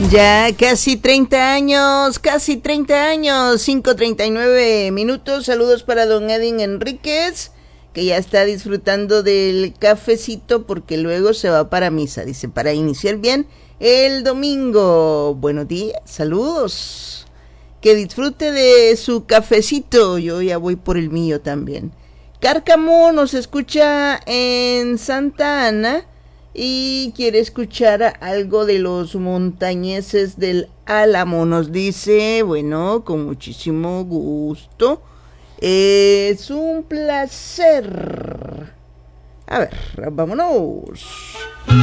Ya casi 30 años, 5:39 minutos. Saludos para don Edwin Enríquez, que ya está disfrutando del cafecito porque luego se va para misa. Dice, para iniciar bien el domingo. Buenos días, saludos. Que disfrute de su cafecito. Yo ya voy por el mío también. Cárcamo nos escucha en Santa Ana y quiere escuchar algo de los montañeses del Álamo. Nos dice, bueno, con muchísimo gusto. Es un placer. A ver, vámonos.